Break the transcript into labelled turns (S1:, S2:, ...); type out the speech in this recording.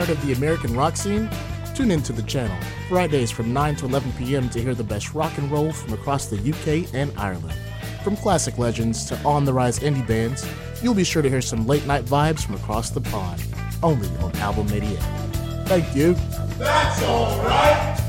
S1: tired of the American rock scene? Tune into the channel, Fridays from 9 to 11 p.m. to hear the best rock and roll from across the UK and Ireland. From classic legends to on-the-rise indie bands, you'll be sure to hear some late-night vibes from across the pond, only on Album 88. Thank you.
S2: That's all right.